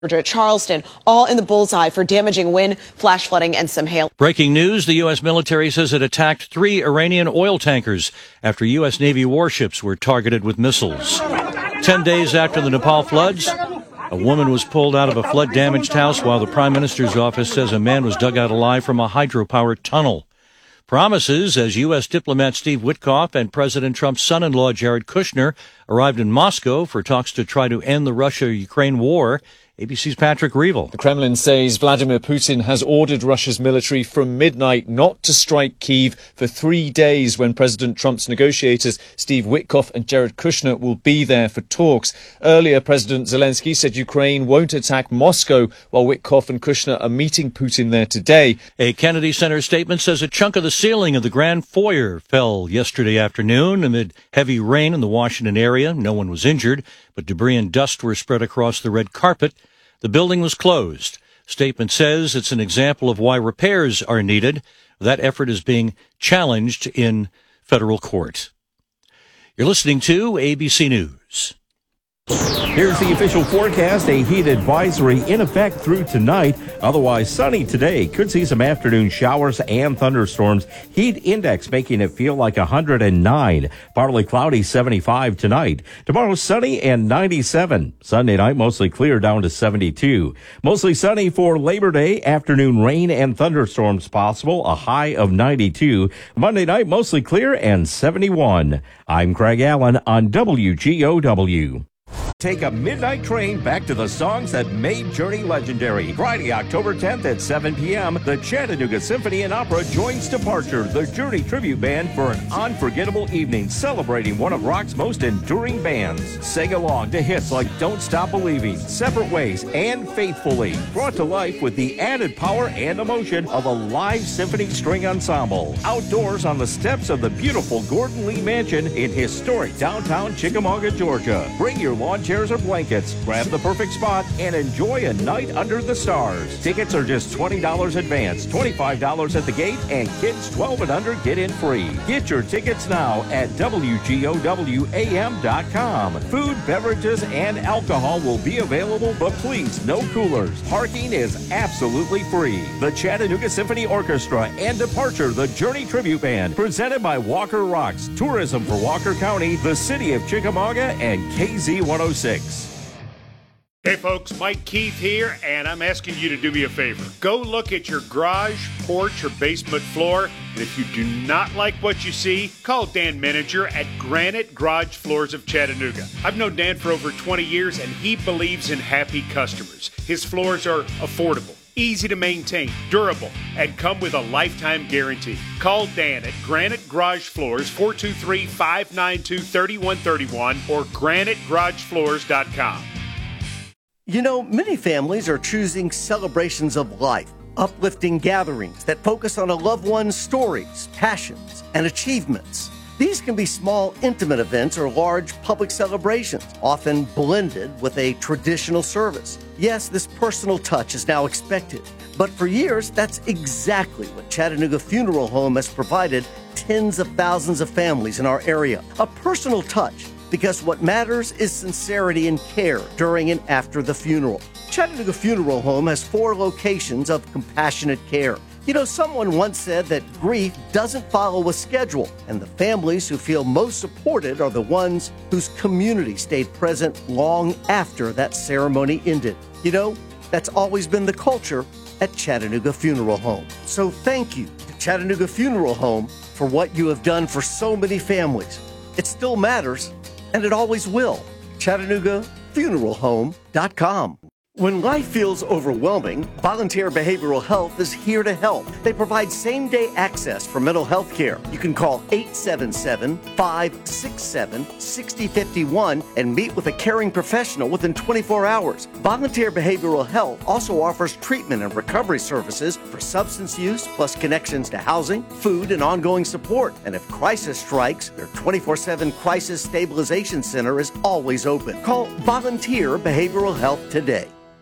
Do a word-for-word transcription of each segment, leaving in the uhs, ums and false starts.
Georgia, Charleston, all in the bullseye for damaging wind, flash flooding, and some hail. Breaking news, the U S military says it attacked three Iranian oil tankers after U S Navy warships were targeted with missiles. Ten days after the Nepal floods, a woman was pulled out of a flood-damaged house while the Prime Minister's office says a man was dug out alive from a hydropower tunnel. Promises as U S diplomat Steve Witkoff and President Trump's son-in-law Jared Kushner arrived in Moscow for talks to try to end the Russia-Ukraine war. A B C's Patrick Reevell. The Kremlin says Vladimir Putin has ordered Russia's military from midnight not to strike Kyiv for three days when President Trump's negotiators Steve Witkoff and Jared Kushner will be there for talks. Earlier, President Zelensky said Ukraine won't attack Moscow while Witkoff and Kushner are meeting Putin there today. A Kennedy Center statement says a chunk of the ceiling of the Grand Foyer fell yesterday afternoon amid heavy rain in the Washington area. No one was injured, but debris and dust were spread across the red carpet. The building was closed. Statement says it's an example of why repairs are needed. That effort is being challenged in federal court. You're listening to A B C News. Here's the official forecast. A heat advisory in effect through tonight. Otherwise sunny today. Could see some afternoon showers and thunderstorms. Heat index making it feel like one hundred nine. Partly cloudy, seventy-five tonight. Tomorrow sunny and ninety-seven. Sunday night mostly clear down to seventy-two. Mostly sunny for Labor Day. Afternoon rain and thunderstorms possible. A high of ninety-two. Monday night mostly clear and seventy-one. I'm Craig Allen on W G O W. Take a midnight train back to the songs that made Journey legendary. Friday, October tenth at seven p.m., the Chattanooga Symphony and Opera joins Departure, the Journey tribute band, for an unforgettable evening celebrating one of rock's most enduring bands. Sing along to hits like Don't Stop Believing, Separate Ways, and Faithfully, brought to life with the added power and emotion of a live symphony string ensemble. Outdoors on the steps of the beautiful Gordon Lee Mansion in historic downtown Chickamauga, Georgia. Bring your lawn chairs or blankets, grab the perfect spot, and enjoy a night under the stars. Tickets are just twenty dollars advance, twenty-five dollars at the gate, and kids twelve and under get in free. Get your tickets now at W G O W A M dot com. Food, beverages, and alcohol will be available, but please, no coolers. Parking is absolutely free. The Chattanooga Symphony Orchestra and Departure, the Journey Tribute Band, presented by Walker Rocks, Tourism for Walker County, the City of Chickamauga, and K Z one oh six. Hey folks, Mike Keith here, and I'm asking you to do me a favor. Go look at your garage, porch, or basement floor, and if you do not like what you see, call Dan Menninger at Granite Garage Floors of Chattanooga. I've known Dan for over twenty years, and he believes in happy customers. His floors are affordable, easy to maintain, durable, and come with a lifetime guarantee. Call Dan at Granite Garage Floors, four two three, five nine two, three one three one, or granite garage floors dot com. You know, many families are choosing celebrations of life, uplifting gatherings that focus on a loved one's stories, passions, and achievements. These can be small, intimate events or large public celebrations, often blended with a traditional service. Yes, this personal touch is now expected, but for years, that's exactly what Chattanooga Funeral Home has provided tens of thousands of families in our area. A personal touch, because what matters is sincerity and care during and after the funeral. Chattanooga Funeral Home has four locations of compassionate care. You know, someone once said that grief doesn't follow a schedule, and the families who feel most supported are the ones whose community stayed present long after that ceremony ended. You know, that's always been the culture at Chattanooga Funeral Home. So thank you to Chattanooga Funeral Home for what you have done for so many families. It still matters, and it always will. Chattanooga Funeral Home dot com. When life feels overwhelming, Volunteer Behavioral Health is here to help. They provide same-day access for mental health care. You can call eight seven seven, five six seven, six zero five one and meet with a caring professional within twenty-four hours. Volunteer Behavioral Health also offers treatment and recovery services for substance use, plus connections to housing, food, and ongoing support. And if crisis strikes, their twenty-four seven Crisis Stabilization Center is always open. Call Volunteer Behavioral Health today.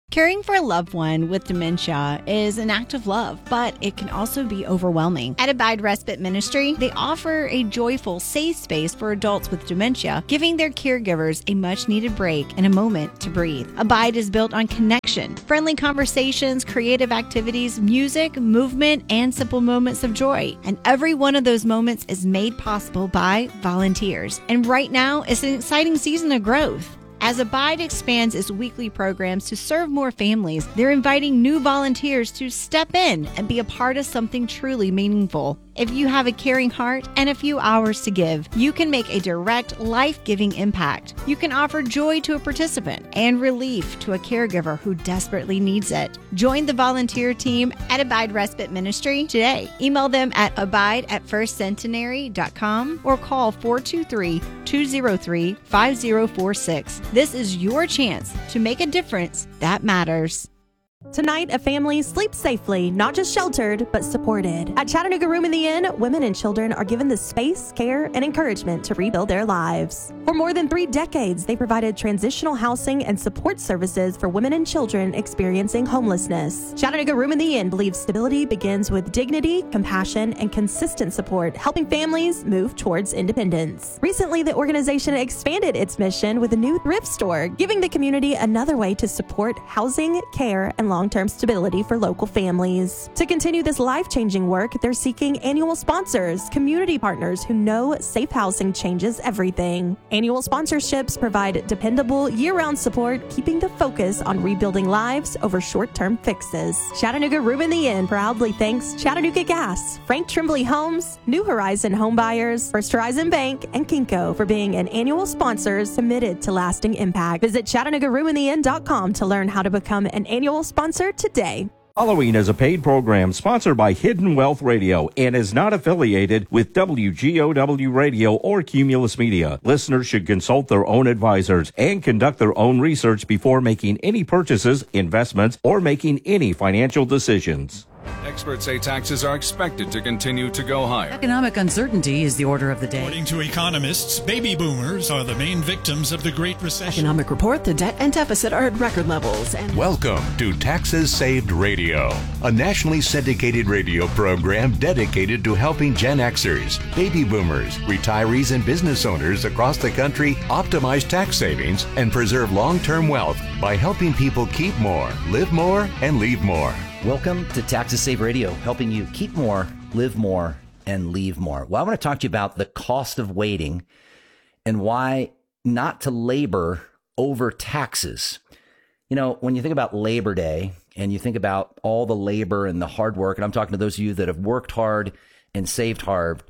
Caring for a loved one with dementia is an act of love, but it can also be overwhelming. At Abide Respite Ministry, they offer a joyful, safe space for adults with dementia, giving their caregivers a much-needed break and a moment to breathe. Abide is built on connection, friendly conversations, creative activities, music, movement, and simple moments of joy. And every one of those moments is made possible by volunteers. And right now is an exciting season of growth. As Abide expands its weekly programs to serve more families, they're inviting new volunteers to step in and be a part of something truly meaningful. If you have a caring heart and a few hours to give, you can make a direct, life-giving impact. You can offer joy to a participant and relief to a caregiver who desperately needs it. Join the volunteer team at Abide Respite Ministry today. Email them at abide at first centenary dot com or call four two three, two zero three, five zero four six. This is your chance to make a difference that matters. Tonight, a family sleeps safely, not just sheltered, but supported. At Chattanooga Room in the Inn, women and children are given the space, care, and encouragement to rebuild their lives. For more than three decades, they provided transitional housing and support services for women and children experiencing homelessness. Chattanooga Room in the Inn believes stability begins with dignity, compassion, and consistent support, helping families move towards independence. Recently, the organization expanded its mission with a new thrift store, giving the community another way to support housing, care, and long-term stability for local families. To continue this life-changing work, they're seeking annual sponsors, community partners who know safe housing changes everything. Annual sponsorships provide dependable, year-round support, keeping the focus on rebuilding lives over short-term fixes. Chattanooga Room in the Inn proudly thanks Chattanooga Gas, Frank Trimbley Homes, New Horizon Home Buyers, First Horizon Bank, and Kinko for being an annual sponsors committed to lasting impact. Visit Chattanooga Room in the Inn dot com to learn how to become an annual sponsor today. Following is a paid program sponsored by Hidden Wealth Radio and is not affiliated with W G O W Radio or Cumulus Media. Listeners should consult their own advisors and conduct their own research before making any purchases, investments, or making any financial decisions. Experts say taxes are expected to continue to go higher. Economic uncertainty is the order of the day. According to economists, baby boomers are the main victims of the Great Recession. Economic report, the debt and deficit are at record levels. And welcome to Taxes Saved Radio, a nationally syndicated radio program dedicated to helping Gen Xers, baby boomers, retirees, and business owners across the country optimize tax savings and preserve long-term wealth by helping people keep more, live more, and leave more. Welcome to Taxes Save Radio, helping you keep more, live more, and leave more. Well, I want to talk to you about the cost of waiting and why not to labor over taxes. You know, when you think about Labor Day and you think about all the labor and the hard work, and I'm talking to those of you that have worked hard and saved hard,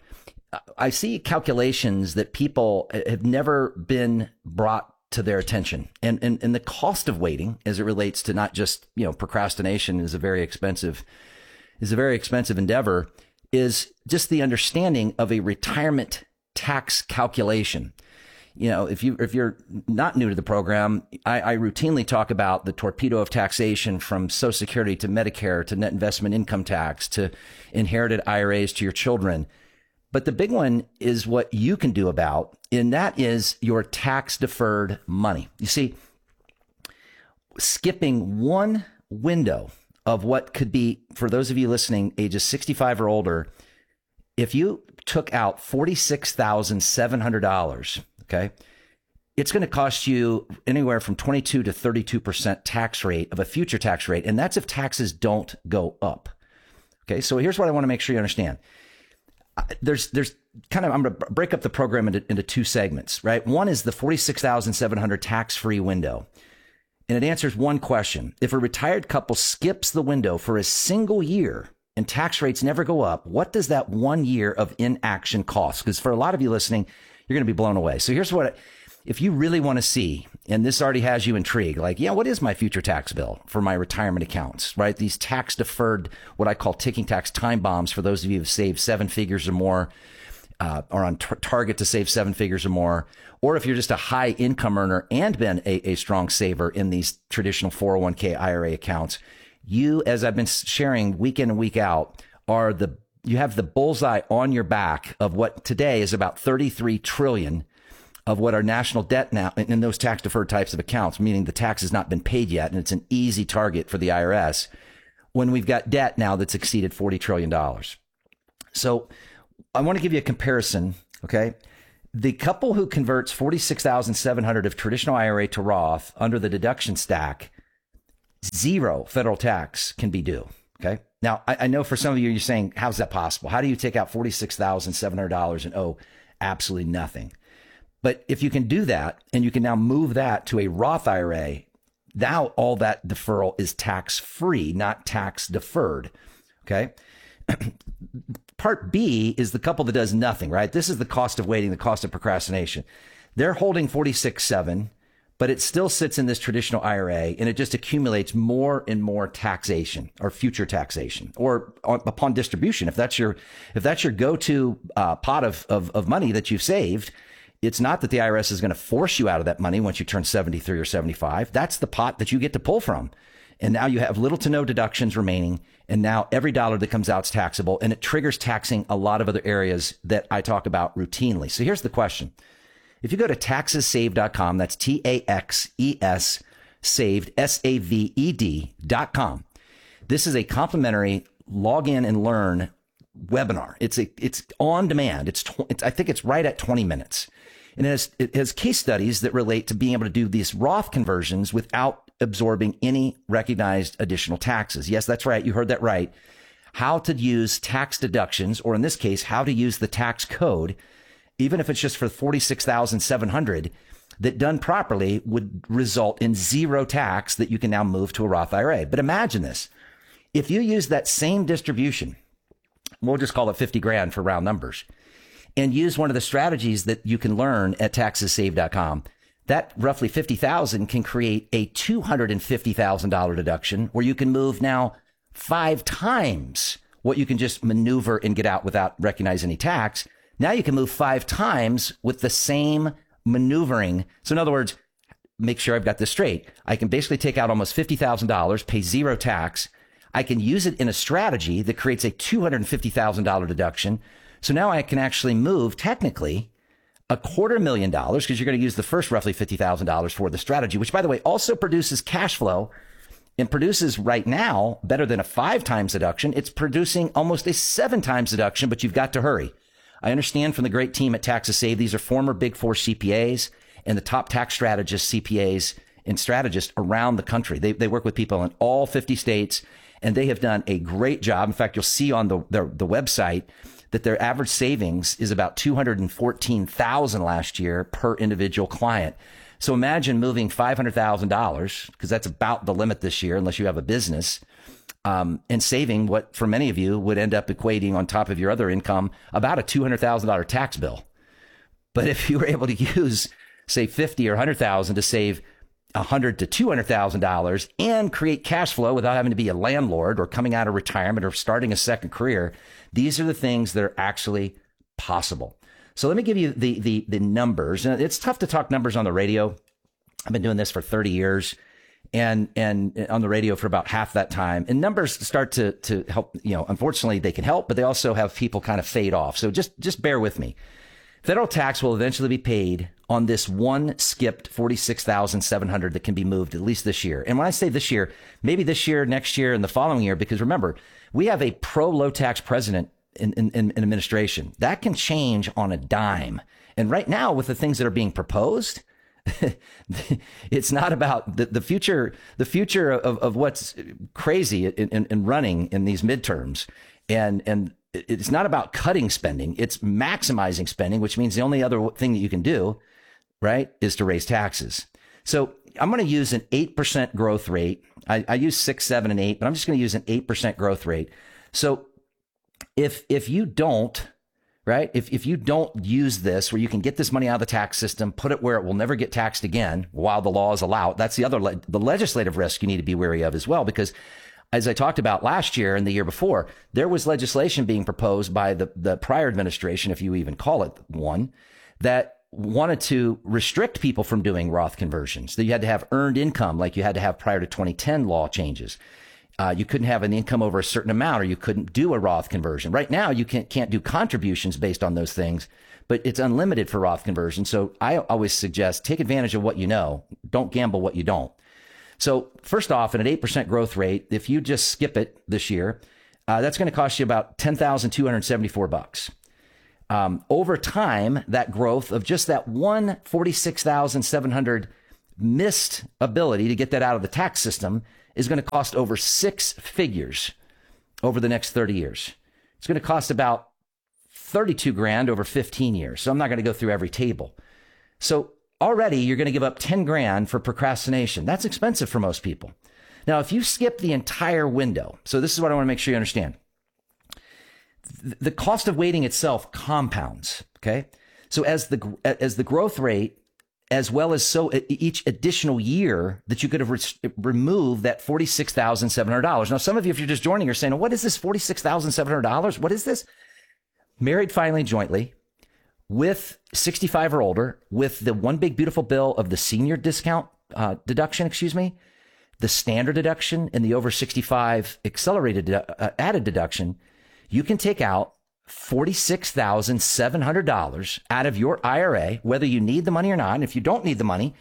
I see calculations that people have never been brought to their attention. And, and, and the cost of waiting as it relates to not just, you know, procrastination is a very expensive, is a very expensive endeavor, is just the understanding of a retirement tax calculation. You know, if you, if you're not new to the program, I, I routinely talk about the torpedo of taxation from Social Security to Medicare to net investment income tax to inherited I R As to your children. But the big one is what you can do about, and that is your tax deferred money. You see, skipping one window of what could be, for those of you listening, ages sixty-five or older, if you took out forty-six thousand seven hundred dollars, okay, it's going to cost you anywhere from twenty-two to thirty-two percent tax rate of a future tax rate. And that's if taxes don't go up. Okay. So here's what I want to make sure you understand. There's, there's kind of, I'm going to break up the program into, into two segments, right? One is the forty-six thousand seven hundred tax-free window. And it answers one question. If a retired couple skips the window for a single year and tax rates never go up, what does that one year of inaction cost? Because for a lot of you listening, you're going to be blown away. So here's what, if you really want to see, and this already has you intrigued, like, yeah, what is my future tax bill for my retirement accounts, right? These tax deferred, what I call ticking tax time bombs for those of you who've saved seven figures or more, uh, are on t- target to save seven figures or more. Or if you're just a high income earner and been a, a strong saver in these traditional four oh one k I R A accounts, you, as I've been sharing week in and week out, are the, you have the bullseye on your back of what today is about thirty-three trillion of what our national debt now in those tax deferred types of accounts, meaning the tax has not been paid yet, and it's an easy target for the I R S when we've got debt now that's exceeded forty trillion dollars. So I want to give you a comparison. Okay. The couple who converts forty-six thousand seven hundred of traditional I R A to Roth under the deduction stack, zero federal tax can be due. Okay. Now, I, I know for some of you, you're saying, how's that possible? How do you take out forty-six thousand seven hundred dollars and owe absolutely nothing? But if you can do that and you can now move that to a Roth I R A, now all that deferral is tax free, not tax deferred. Okay. Part B is the couple that does nothing, right? This is the cost of waiting, the cost of procrastination. They're holding forty-six seven, but it still sits in this traditional I R A and it just accumulates more and more taxation or future taxation or on, upon distribution. If that's your, if that's your go-to uh, pot of, of, of money that you've saved, it's not that the I R S is going to force you out of that money once you turn seventy-three or seventy-five. That's the pot that you get to pull from. And now you have little to no deductions remaining. And now every dollar that comes out is taxable, and it triggers taxing a lot of other areas that I talk about routinely. So here's the question. If you go to taxes saved dot com, that's T A X E S saved, S A V E D dot com. This is a complimentary log in and learn webinar. It's a, it's on demand. It's, tw- it's, I think it's right at twenty minutes. And it has, it has case studies that relate to being able to do these Roth conversions without absorbing any recognized additional taxes. Yes, that's right. You heard that right. How to use tax deductions, or in this case, how to use the tax code, even if it's just for forty-six thousand seven hundred, that done properly would result in zero tax that you can now move to a Roth I R A. But imagine this. If you use that same distribution, we'll just call it fifty grand for round numbers, and use one of the strategies that you can learn at taxes saved dot com, that roughly fifty thousand can create a two hundred fifty thousand dollars deduction where you can move now five times what you can just maneuver and get out without recognizing any tax. Now you can move five times with the same maneuvering. So in other words, make sure I've got this straight. I can basically take out almost fifty thousand dollars, pay zero tax. I can use it in a strategy that creates a two hundred fifty thousand dollars deduction. So now I can actually move technically a quarter million dollars, because you're going to use the first roughly fifty thousand dollars for the strategy, which, by the way, also produces cash flow and produces right now better than a five times deduction. It's producing almost a seven times deduction, but you've got to hurry. I understand from the great team at Taxes Saved, these are former Big Four C P As and the top tax strategists, C P As, and strategists around the country. They, they work with people in all fifty states, and they have done a great job. In fact, you'll see on the, the, the website that their average savings is about two hundred fourteen thousand dollars last year per individual client. So imagine moving five hundred thousand dollars, because that's about the limit this year, unless you have a business, um, and saving what for many of you would end up equating on top of your other income about a two hundred thousand dollars tax bill. But if you were able to use, say, fifty or one hundred thousand dollars to save one hundred thousand to two hundred thousand dollars and create cash flow without having to be a landlord or coming out of retirement or starting a second career, these are the things that are actually possible. So let me give you the, the, the numbers. And it's tough to talk numbers on the radio. I've been doing this for thirty years and, and on the radio for about half that time. And numbers start to, to help, you know, unfortunately they can help, but they also have people kind of fade off. So just, just bear with me. Federal tax will eventually be paid on this one skipped forty-six thousand seven hundred that can be moved at least this year. And when I say this year, maybe this year, next year, and the following year, because remember, we have a pro low tax president in, in, in administration. That can change on a dime. And right now, with the things that are being proposed, it's not about the, the future, the future of, of what's crazy in, in, in running in these midterms. And, and it's not about cutting spending. It's maximizing spending, which means the only other thing that you can do, right, is to raise taxes. So I'm going to use an eight percent growth rate. I, I use six, seven, and eight, but I'm just going to use an eight percent growth rate. So if, if you don't, right, if, if you don't use this where you can get this money out of the tax system, put it where it will never get taxed again while the laws allow it, that's the other, le- the legislative risk you need to be wary of as well, because as I talked about last year and the year before, there was legislation being proposed by the, the prior administration, if you even call it one, that wanted to restrict people from doing Roth conversions, that you had to have earned income like you had to have prior to twenty ten law changes. Uh, you couldn't have an income over a certain amount, or you couldn't do a Roth conversion. Right now, you can't, can't do contributions based on those things, but it's unlimited for Roth conversion. So I always suggest take advantage of what you know. Don't gamble what you don't. So first off, at an eight percent growth rate, if you just skip it this year, uh, that's going to cost you about ten thousand two hundred seventy-four bucks. Um, over time, that growth of just that one forty-six thousand seven hundred missed ability to get that out of the tax system is going to cost over six figures over the next thirty years. It's going to cost about thirty-two grand over fifteen years. So I'm not going to go through every table. So already you're going to give up ten grand for procrastination. That's expensive for most people. Now, if you skip the entire window, so this is what I want to make sure you understand. The cost of waiting itself compounds. Okay. So as the, as the growth rate, as well as so each additional year that you could have re- removed that forty-six thousand seven hundred dollars. Now, some of you, if you're just joining, are saying, what is this forty-six thousand seven hundred dollars? What is this? Married filing jointly with sixty-five or older, with the one big beautiful bill of the senior discount uh, deduction, excuse me, the standard deduction and the over sixty-five accelerated uh, added deduction, you can take out forty-six thousand seven hundred dollars out of your I R A, whether you need the money or not. And if you don't need the money,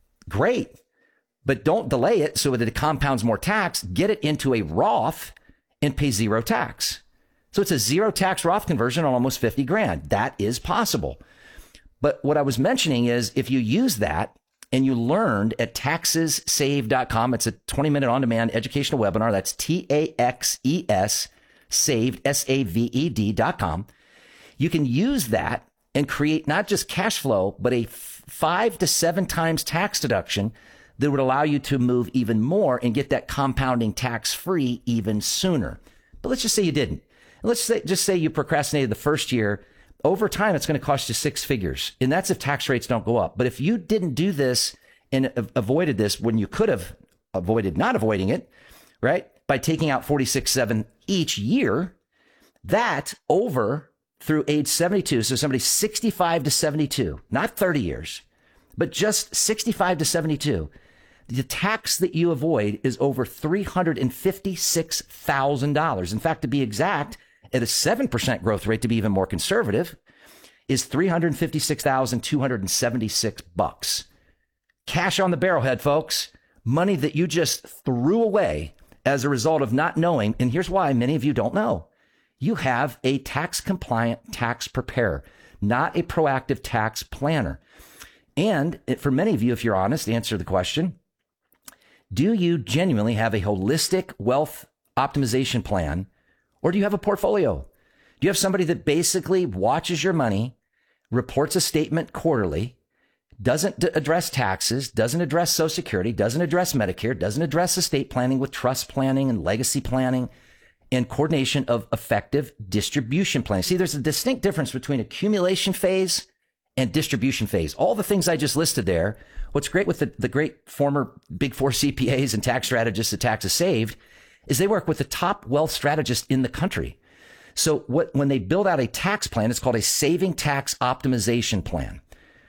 great, but don't delay it so that it compounds more tax. Get it into a Roth and pay zero tax. So it's a zero tax Roth conversion on almost fifty grand. That is possible. But what I was mentioning is if you use that and you learned at taxes save dot com, it's a twenty minute on demand educational webinar. That's T A X E S saved, S A V E D dot com. You can use that and create not just cash flow, but a f- five to seven times tax deduction that would allow you to move even more and get that compounding tax free even sooner. But let's just say you didn't. Let's say, just say you procrastinated the first year. Over time, it's going to cost you six figures. And that's if tax rates don't go up. But if you didn't do this and avoided this when you could have avoided not avoiding it, right? By taking out forty-six seven each year, that over through age seventy-two. So somebody sixty-five to seventy-two, not thirty years, but just sixty-five to seventy-two. The tax that you avoid is over three hundred fifty-six thousand dollars. In fact, to be exact, at a seven percent growth rate, to be even more conservative, is three hundred fifty-six thousand two hundred seventy-six bucks. Cash on the barrelhead, folks. Money that you just threw away as a result of not knowing. And here's why many of you don't know. You have a tax compliant tax preparer, not a proactive tax planner. And for many of you, if you're honest, answer the question. Do you genuinely have a holistic wealth optimization plan, or do you have a portfolio? Do you have somebody that basically watches your money, reports a statement quarterly, doesn't d- address taxes, doesn't address Social Security, doesn't address Medicare, doesn't address estate planning with trust planning and legacy planning and coordination of effective distribution planning? See, there's a distinct difference between accumulation phase and distribution phase. All the things I just listed there. What's great with the, the great former Big Four C P As and tax strategists at Taxes Saved is they work with the top wealth strategists in the country. So what, when they build out a tax plan, it's called a saving tax optimization plan.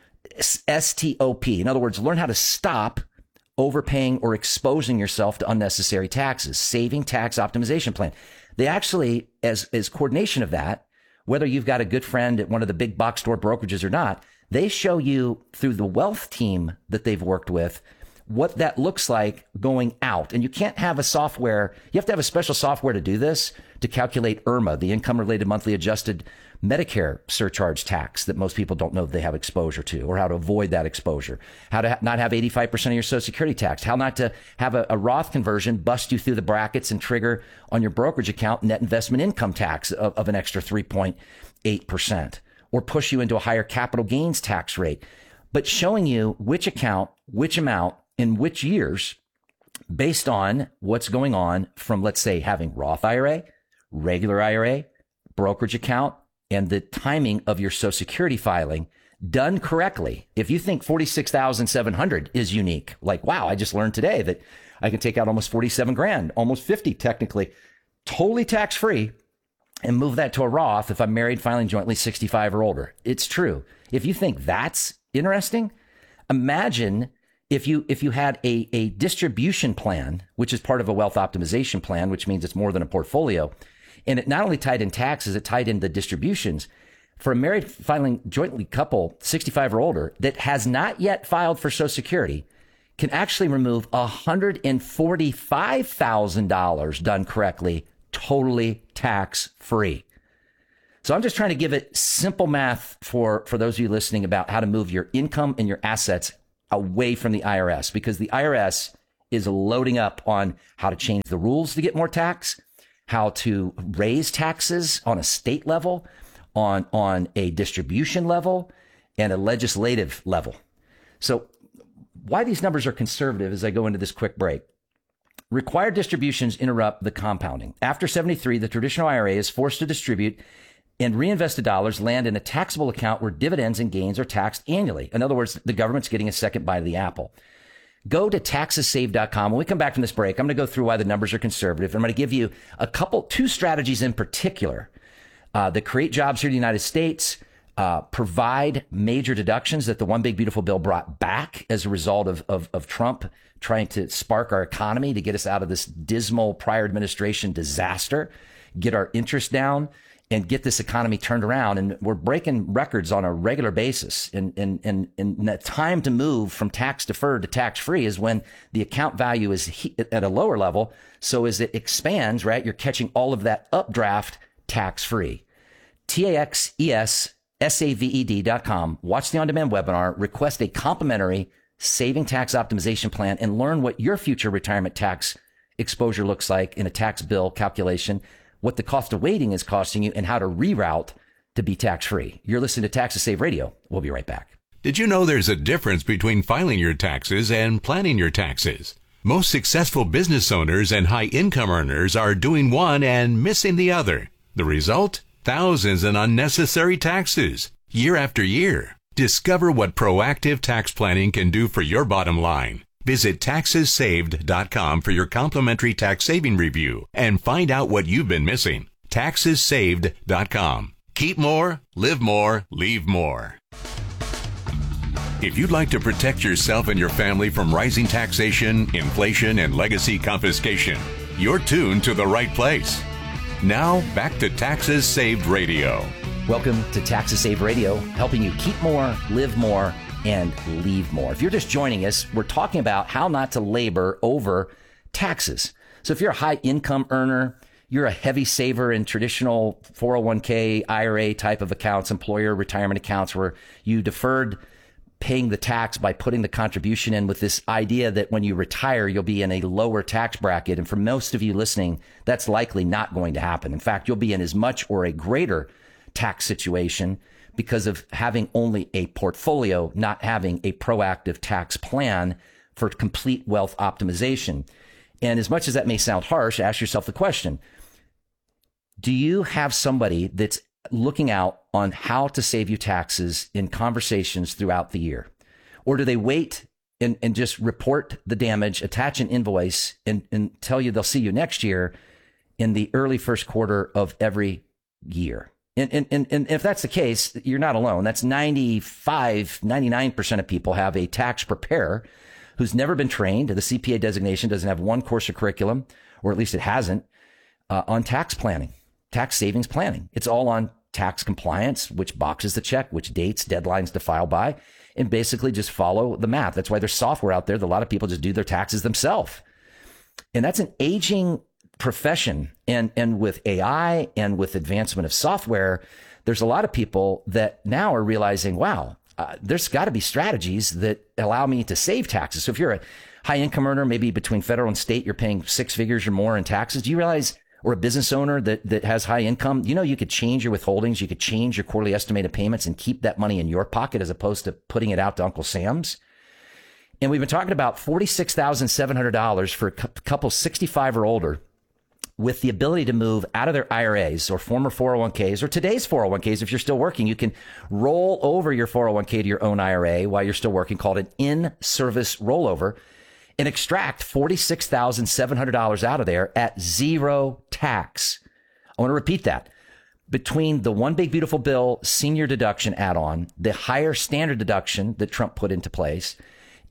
S T O P. In other words, learn how to stop overpaying or exposing yourself to unnecessary taxes. Saving tax optimization plan. They actually, as, as coordination of that, whether you've got a good friend at one of the big box store brokerages or not, they show you through the wealth team that they've worked with what that looks like going out. And you can't have a software. You have to have a special software to do this, to calculate I R M A, the income related monthly adjusted Medicare surcharge tax that most people don't know they have exposure to, or how to avoid that exposure, how to ha- not have eighty-five percent of your Social Security taxed, how not to have a, a Roth conversion bust you through the brackets and trigger on your brokerage account net investment income tax of, of an extra three point eight percent, or push you into a higher capital gains tax rate, but showing you which account, which amount, in which years, based on what's going on from, let's say, having Roth I R A, regular I R A, brokerage account, and the timing of your Social Security filing done correctly. If you think forty-six thousand seven hundred is unique, like, wow, I just learned today that I can take out almost forty-seven grand, almost fifty technically, totally tax free, and move that to a Roth if I'm married filing jointly sixty-five or older. It's true. If you think that's interesting, imagine If you if you had a, a distribution plan, which is part of a wealth optimization plan, which means it's more than a portfolio, and it not only tied in taxes, it tied in the distributions. For a married filing jointly couple, sixty-five or older, that has not yet filed for Social Security, can actually remove one hundred forty-five thousand dollars done correctly, totally tax-free. So I'm just trying to give it simple math for, for those of you listening about how to move your income and your assets away from the I R S, because the I R S is loading up on how to change the rules to get more tax, how to raise taxes on a state level, on, on a distribution level, and a legislative level. So why these numbers are conservative as I go into this quick break. Required distributions interrupt the compounding. After seventy-three, the traditional I R A is forced to distribute, and reinvested dollars land in a taxable account where dividends and gains are taxed annually. In other words, the government's getting a second bite of the apple. Go to taxes saved dot com. When we come back from this break, I'm going to go through why the numbers are conservative. I'm going to give you a couple, two strategies in particular uh, that create jobs here in the United States, uh, provide major deductions that the One Big Beautiful Bill brought back as a result of, of, of Trump trying to spark our economy to get us out of this dismal prior administration disaster, get our interest down, and get this economy turned around. And we're breaking records on a regular basis. And, and, and, and the time to move from tax deferred to tax free is when the account value is at a lower level. So as it expands, right, you're catching all of that updraft tax free. T A X E S S A V E D dot com. Watch the on-demand webinar, request a complimentary saving tax optimization plan, and learn what your future retirement tax exposure looks like in a tax bill calculation, what the cost of waiting is costing you, and how to reroute to be tax-free. You're listening to Taxes Save Radio. We'll be right back. Did you know there's a difference between filing your taxes and planning your taxes? Most successful business owners and high-income earners are doing one and missing the other. The result? Thousands in unnecessary taxes, year after year. Discover what proactive tax planning can do for your bottom line. Visit taxes saved dot com for your complimentary tax saving review and find out what you've been missing. taxes saved dot com. Keep more, live more, leave more. If you'd like to protect yourself and your family from rising taxation, inflation, and legacy confiscation, you're tuned to the right place. Now, back to Taxes Saved Radio. Welcome to Taxes Saved Radio, helping you keep more, live more, and leave more. If you're just joining us, we're talking about how not to labor over taxes. So if you're a high income earner, you're a heavy saver in traditional four oh one k, I R A type of accounts, employer retirement accounts, where you deferred paying the tax by putting the contribution in with this idea that when you retire, you'll be in a lower tax bracket. And for most of you listening, that's likely not going to happen. In fact, you'll be in as much or a greater tax situation because of having only a portfolio, not having a proactive tax plan for complete wealth optimization. And as much as that may sound harsh, ask yourself the question, do you have somebody that's looking out on how to save you taxes in conversations throughout the year? Or do they wait and, and just report the damage, attach an invoice, and, and tell you they'll see you next year in the early first quarter of every year? And, and, and, and if that's the case, you're not alone. That's ninety-five, ninety-nine percent of people have a tax preparer who's never been trained. The C P A designation doesn't have one course or curriculum, or at least it hasn't, uh, on tax planning, tax savings planning. It's all on tax compliance, which boxes to check, which dates, deadlines to file by, and basically just follow the math. That's why there's software out there that a lot of people just do their taxes themselves. And that's an aging profession. And, and with A I and with advancement of software, there's a lot of people that now are realizing, wow, uh, there's got to be strategies that allow me to save taxes. So if you're a high income earner, maybe between federal and state, you're paying six figures or more in taxes. Do you realize, or a business owner that, that has high income, you know, you could change your withholdings. You could change your quarterly estimated payments and keep that money in your pocket as opposed to putting it out to Uncle Sam's. And we've been talking about forty-six thousand seven hundred dollars for a couple sixty-five or older with the ability to move out of their I R As or former four oh one k's or today's four oh one k's. If you're still working, you can roll over your four oh one k to your own I R A while you're still working, called an in-service rollover, and extract forty-six thousand seven hundred dollars out of there at zero tax. I want to repeat that. Between the One Big Beautiful Bill senior deduction add-on, the higher standard deduction that Trump put into place,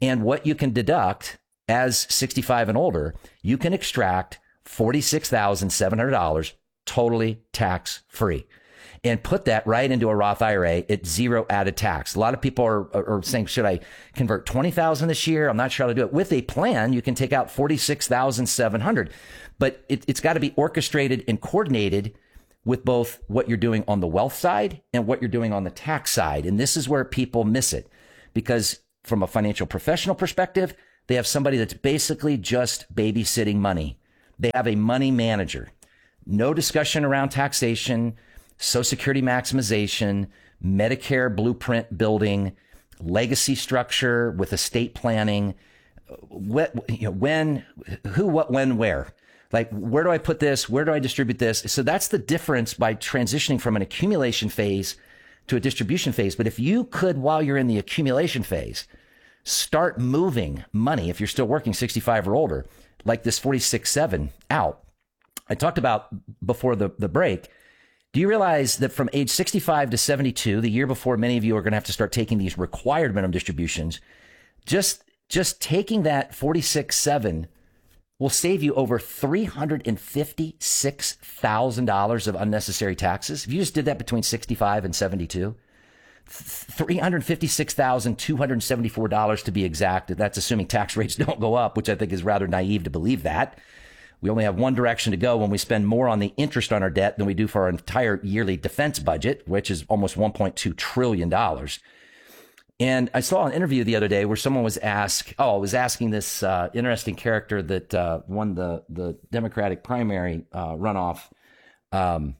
And what you can deduct as sixty-five and older, you can extract forty-six thousand seven hundred dollars totally tax free and put that right into a Roth I R A at zero added tax. A lot of people are, are, are saying, should I convert twenty thousand this year? I'm not sure how to do it. With a plan, you can take out forty-six thousand seven hundred, but it, it's got to be orchestrated and coordinated with both what you're doing on the wealth side and what you're doing on the tax side. And this is where people miss it, because from a financial professional perspective, they have somebody that's basically just babysitting money. They have a money manager. No discussion around taxation, Social Security maximization, Medicare blueprint building, legacy structure with estate planning. What, you know, when, who, what, when, where? Like, where do I put this? Where do I distribute this? So that's the difference by transitioning from an accumulation phase to a distribution phase. But if you could, while you're in the accumulation phase, start moving money, if you're still working sixty-five or older, like this forty-six seven out. I talked about before the, the break. Do you realize that from age sixty-five to seventy-two, the year before many of you are going to have to start taking these required minimum distributions, just, just taking that forty-six seven will save you over three hundred fifty-six thousand dollars of unnecessary taxes. If you just did that between sixty-five and seventy-two, three hundred fifty-six thousand two hundred seventy-four dollars to be exact. That's assuming tax rates don't go up, which I think is rather naive to believe that. We only have one direction to go when we spend more on the interest on our debt than we do for our entire yearly defense budget, which is almost one point two trillion dollars. And I saw an interview the other day where someone was asked, oh, was asking this uh, interesting character that uh, won the, the Democratic primary uh, runoff, um,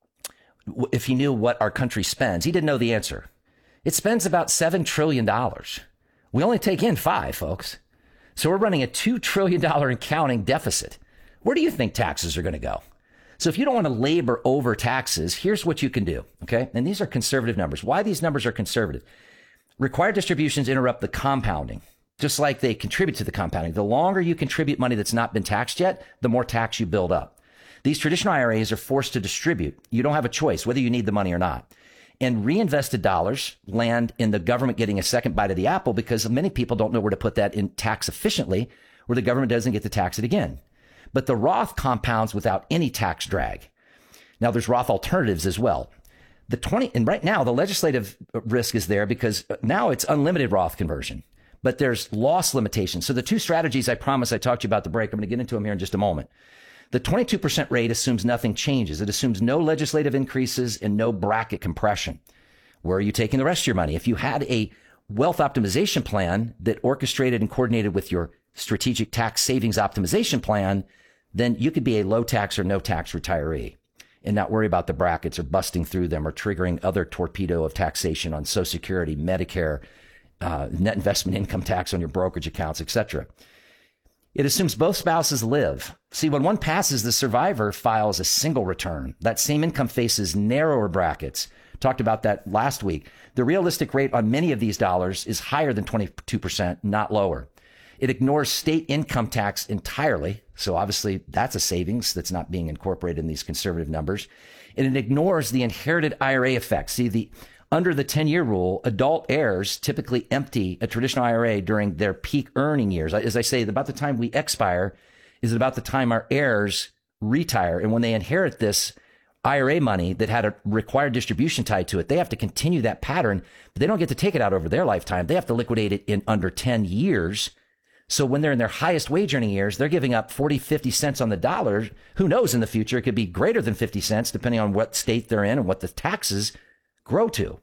if he knew what our country spends. He didn't know the answer. It spends about seven trillion dollars. We only take in five, folks. So we're running a two trillion dollars and counting deficit. Where do you think taxes are going to go? So if you don't want to labor over taxes, here's what you can do. Okay. And these are conservative numbers. Why these numbers are conservative? Required distributions interrupt the compounding, just like they contribute to the compounding. The longer you contribute money that's not been taxed yet, the more tax you build up. These traditional I R As are forced to distribute. You don't have a choice whether you need the money or not. And reinvested dollars land in the government getting a second bite of the apple because many people don't know where to put that in tax efficiently, where the government doesn't get to tax it again. But the Roth compounds without any tax drag. Now there's Roth alternatives as well. The twenty, and right now the legislative risk is there because now it's unlimited Roth conversion, but there's loss limitations. So the two strategies I promised I talked to you about the break, I'm going to get into them here in just a moment. The twenty-two percent rate assumes nothing changes. It assumes no legislative increases and no bracket compression. Where are you taking the rest of your money? If you had a wealth optimization plan that orchestrated and coordinated with your strategic tax savings optimization plan, then you could be a low tax or no tax retiree and not worry about the brackets or busting through them or triggering other torpedo of taxation on Social Security, Medicare, uh, net investment income tax on your brokerage accounts, et cetera. It assumes both spouses live. See, when one passes, the survivor files a single return. That same income faces narrower brackets. Talked about that last week. The realistic rate on many of these dollars is higher than twenty-two percent, not lower. It ignores state income tax entirely. So obviously that's a savings that's not being incorporated in these conservative numbers. And it ignores the inherited I R A effect. See, the under the ten-year rule, adult heirs typically empty a traditional I R A during their peak earning years. As I say, about the time we expire is about the time our heirs retire. And when they inherit this I R A money that had a required distribution tied to it, they have to continue that pattern, but they don't get to take it out over their lifetime. They have to liquidate it in under ten years. So when they're in their highest wage earning years, they're giving up forty, fifty cents on the dollar. Who knows in the future? It could be greater than fifty cents depending on what state they're in and what the taxes grow to.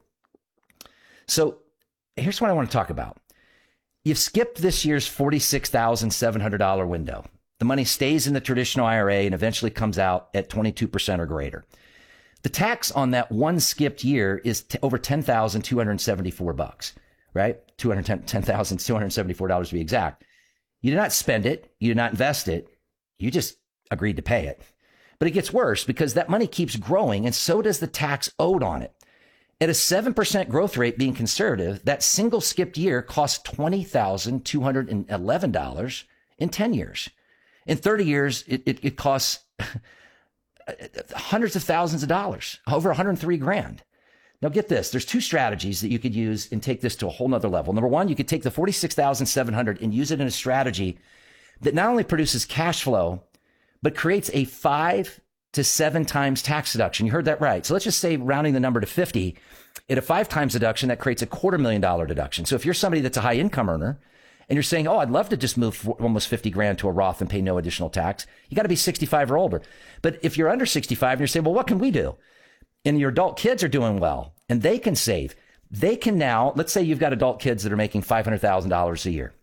So here's what I want to talk about. You've skipped this year's forty-six thousand seven hundred dollars window. The money stays in the traditional I R A and eventually comes out at twenty-two percent or greater. The tax on that one skipped year is t- over ten thousand two hundred seventy-four bucks, right? two hundred ten thousand two hundred seventy-four dollars to be exact. You did not spend it. You did not invest it. You just agreed to pay it. But it gets worse because that money keeps growing and so does the tax owed on it. At a seven percent growth rate being conservative, that single skipped year costs twenty thousand two hundred eleven dollars in ten years. In thirty years, it, it, it costs hundreds of thousands of dollars, over one hundred three grand. Now get this, there's two strategies that you could use and take this to a whole nother level. Number one, you could take the forty-six thousand seven hundred and use it in a strategy that not only produces cash flow, but creates a five to seven times tax deduction. You heard that right. So let's just say, rounding the number to fifty, at a five times deduction, that creates a quarter million dollar deduction. So if you're somebody that's a high income earner and you're saying, oh, I'd love to just move for almost fifty grand to a Roth and pay no additional tax, you got to be sixty-five or older. But if you're under sixty-five and you're saying, well, what can we do? And your adult kids are doing well and they can save. They can now, let's say you've got adult kids that are making five hundred thousand dollars a year.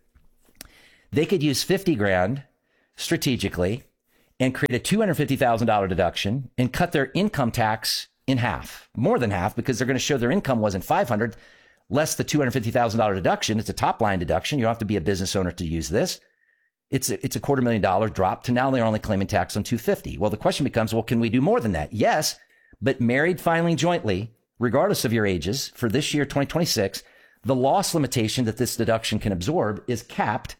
They could use fifty grand strategically and create a two hundred fifty thousand dollars deduction and cut their income tax in half, more than half, because they're going to show their income wasn't five hundred, less the two hundred fifty thousand dollars deduction. It's a top line deduction. You don't have to be a business owner to use this. It's a, it's a quarter million dollar drop to now they're only claiming tax on two hundred fifty thousand dollars. Well, the question becomes, well, can we do more than that? Yes, but married filing jointly, regardless of your ages, for this year, twenty twenty-six, the loss limitation that this deduction can absorb is capped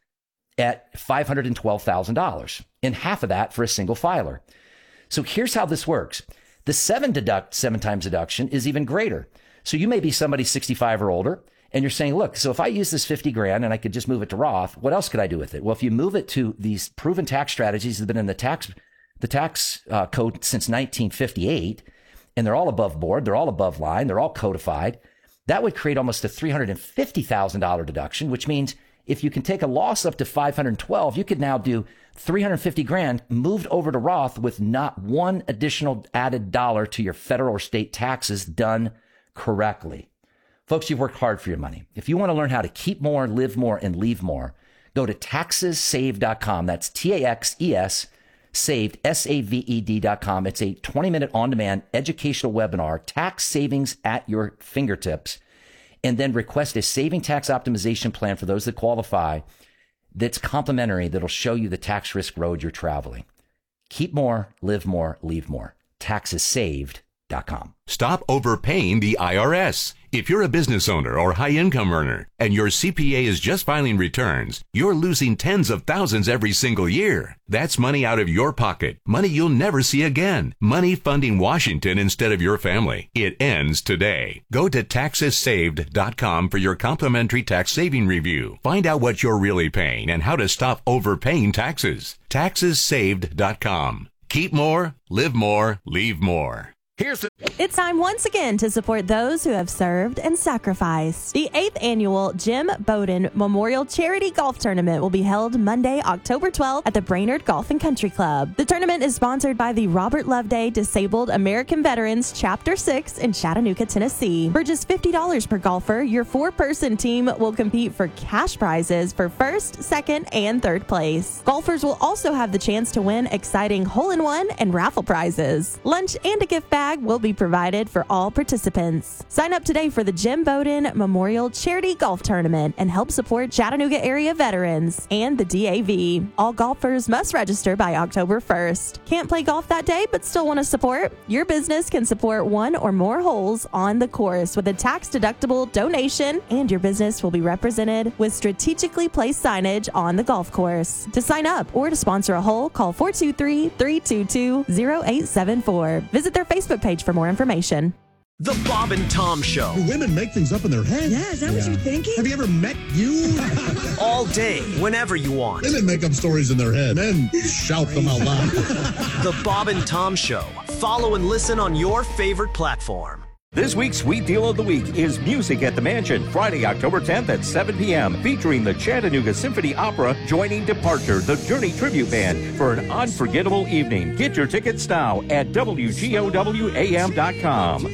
at five hundred twelve thousand dollars, and half of that for a single filer. So here's how this works. The seven deduct, seven times deduction is even greater. So you may be somebody sixty-five or older, and you're saying, look, so if I use this fifty grand and I could just move it to Roth, what else could I do with it? Well, if you move it to these proven tax strategies that have been in the tax, the tax uh, code since nineteen fifty-eight, and they're all above board, they're all above line, they're all codified, that would create almost a three hundred fifty thousand dollars deduction, which means if you can take a loss up to five hundred twelve, you could now do three hundred fifty grand moved over to Roth with not one additional added dollar to your federal or state taxes, done correctly. Folks, you've worked hard for your money. If you want to learn how to keep more, live more, and leave more, go to taxes saved dot com. That's T A X E S saved, S A V E D dot com. It's a twenty minute on-demand educational webinar, tax savings at your fingertips. And then request a saving tax optimization plan for those that qualify that's complimentary, that'll show you the tax risk road you're traveling. Keep more, live more, leave more. taxes saved dot com. Stop overpaying the I R S. If you're a business owner or high-income earner and your C P A is just filing returns, you're losing tens of thousands every single year. That's money out of your pocket, money you'll never see again, money funding Washington instead of your family. It ends today. Go to taxes saved dot com for your complimentary tax saving review. Find out what you're really paying and how to stop overpaying taxes. taxes saved dot com. Keep more, live more, leave more. Here's the- It's time once again to support those who have served and sacrificed. The eighth annual Jim Bowden Memorial Charity Golf Tournament will be held Monday, October twelfth at the Brainerd Golf and Country Club. The tournament is sponsored by the Robert Loveday Disabled American Veterans Chapter six in Chattanooga, Tennessee. For just fifty dollars per golfer, your four-person team will compete for cash prizes for first, second, and third place. Golfers will also have the chance to win exciting hole-in-one and raffle prizes. Lunch and a gift bag will be provided for all participants. Sign up today for the Jim Bowden Memorial Charity Golf Tournament and help support Chattanooga area veterans and the D A V. All golfers must register by October first. Can't play golf that day but still want to support? Your business can support one or more holes on the course with a tax-deductible donation, and your business will be represented with strategically placed signage on the golf course. To sign up or to sponsor a hole, call four two three, three two two, zero eight seven four. Visit their Facebook page for more information. The Bob and Tom Show. Do women make things up in their head? Yeah, is that yeah. what you're thinking? Have you ever met you? All day, whenever you want. Women make up stories in their head. Men shout them out loud. The Bob and Tom Show. Follow and listen on your favorite platform. This week's Sweet Deal of the Week is Music at the Mansion, Friday, October tenth at seven p.m., featuring the Chattanooga Symphony Opera joining Departure, the Journey Tribute Band, for an unforgettable evening. Get your tickets now at W G O W A M dot com.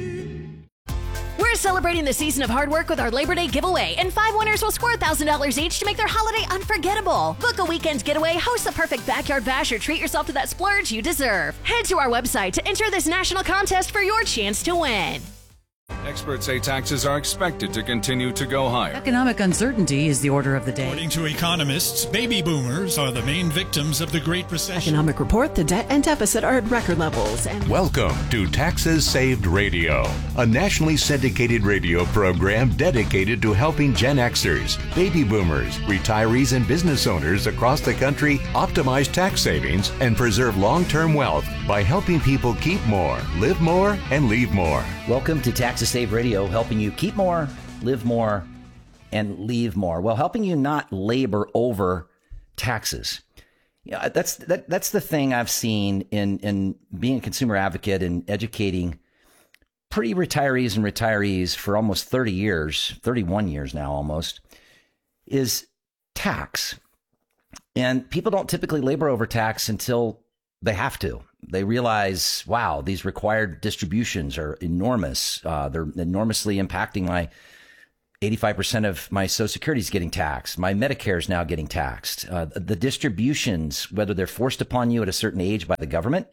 We're celebrating the season of hard work with our Labor Day giveaway, and five winners will score one thousand dollars each to make their holiday unforgettable. Book a weekend getaway, host the perfect backyard bash, or treat yourself to that splurge you deserve. Head to our website to enter this national contest for your chance to win. Experts say taxes are expected to continue to go higher. Economic uncertainty is the order of the day. According to economists, baby boomers are the main victims of the Great Recession. Economic report, the debt and deficit are at record levels. And welcome to Taxes Saved Radio, a nationally syndicated radio program dedicated to helping Gen Xers, baby boomers, retirees, and business owners across the country optimize tax savings and preserve long-term wealth by helping people keep more, live more, and leave more. Welcome to Taxes Saved Radio, helping you keep more, live more, and leave more. Well, helping you not labor over taxes. Yeah, that's that, that's the thing I've seen in in being a consumer advocate and educating pre-retirees and retirees for almost thirty years, thirty-one years now almost, is tax. And people don't typically labor over tax until they have to. They realize, wow, these required distributions are enormous. Uh, they're enormously impacting my eighty-five percent of my Social Security is getting taxed. My Medicare is now getting taxed. Uh, the distributions, whether they're forced upon you at a certain age by the government,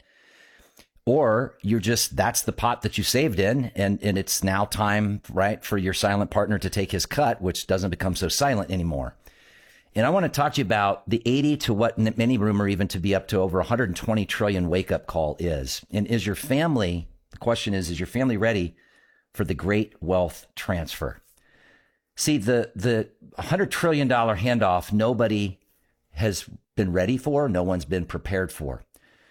or you're just, that's the pot that you saved in, and, and it's now time, right, for your silent partner to take his cut, which doesn't become so silent anymore. And I want to talk to you about the eighty to what many rumor even to be up to over one hundred twenty trillion wake-up call is. And is your family, the question is, is your family ready for the great wealth transfer? See, the, the one hundred trillion dollars handoff, nobody has been ready for. No one's been prepared for.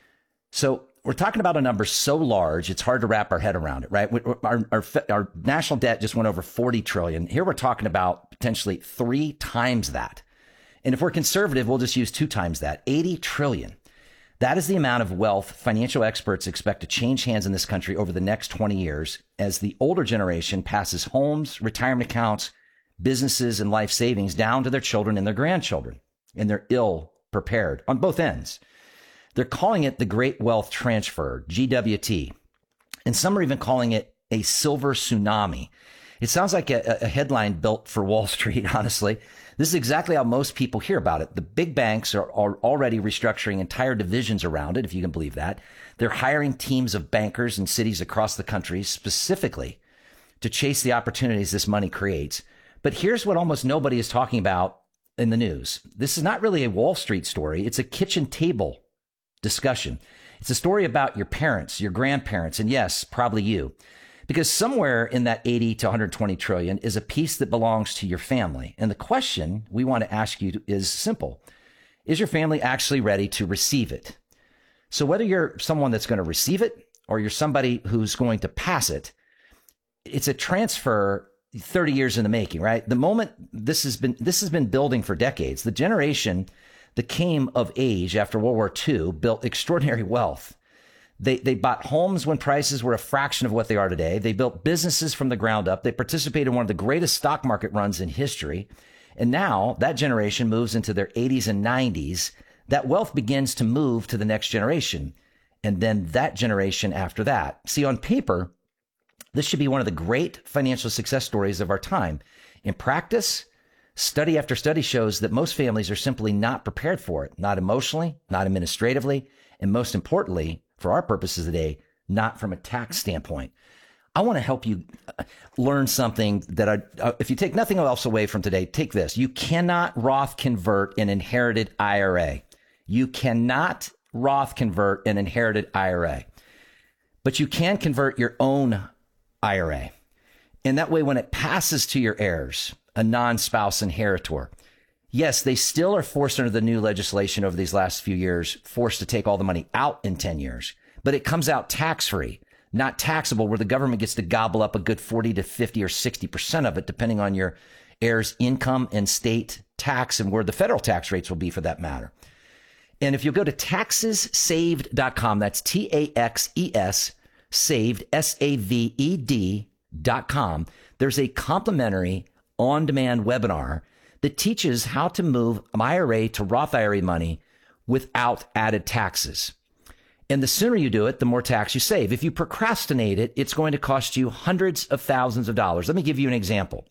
So we're talking about a number so large, it's hard to wrap our head around it, right? Our, our, our national debt just went over forty trillion dollars. Here we're talking about potentially three times that. And if we're conservative, we'll just use two times that, eighty trillion dollars. That is the amount of wealth financial experts expect to change hands in this country over the next twenty years as the older generation passes homes, retirement accounts, businesses, and life savings down to their children and their grandchildren. And they're ill prepared on both ends. They're calling it the Great Wealth Transfer, G W T. And some are even calling it a silver tsunami. It sounds like a, a headline built for Wall Street, honestly. This is exactly how most people hear about it. The big banks are, are already restructuring entire divisions around it, if you can believe that. They're hiring teams of bankers in cities across the country specifically to chase the opportunities this money creates. But here's what almost nobody is talking about in the news. This is not really a Wall Street story. It's a kitchen table discussion. It's a story about your parents, your grandparents, and yes, probably you. Because somewhere in that eighty to one hundred twenty trillion is a piece that belongs to your family. And the question we want to ask you is simple. Is your family actually ready to receive it? So whether you're someone that's going to receive it or you're somebody who's going to pass it, it's a transfer thirty years in the making, right? The moment this has been, this has been building for decades. The generation that came of age after World War Two built extraordinary wealth. They they bought homes when prices were a fraction of what they are today. They built businesses from the ground up. They participated in one of the greatest stock market runs in history. And now that generation moves into their eighties and nineties. That wealth begins to move to the next generation. And then that generation after that. See, on paper, this should be one of the great financial success stories of our time. In practice, study after study shows that most families are simply not prepared for it, not emotionally, not administratively, and most importantly, for our purposes today, not from a tax standpoint. I want to help you learn something that I, uh, if you take nothing else away from today, take this. You cannot Roth convert an inherited I R A. You cannot Roth convert an inherited I R A, but you can convert your own I R A. And that way, when it passes to your heirs, a non-spouse inheritor, yes, they still are forced under the new legislation over these last few years, forced to take all the money out in ten years, but it comes out tax-free, not taxable, where the government gets to gobble up a good forty to fifty or sixty percent of it, depending on your heirs' income and state tax and where the federal tax rates will be for that matter. And if you go to taxes saved dot com, that's T A X E S, saved, S A V E D dot com, there's a complimentary on-demand webinar that teaches how to move I R A to Roth I R A money without added taxes. And the sooner you do it, the more tax you save. If you procrastinate it, it's going to cost you hundreds of thousands of dollars. Let me give you an example.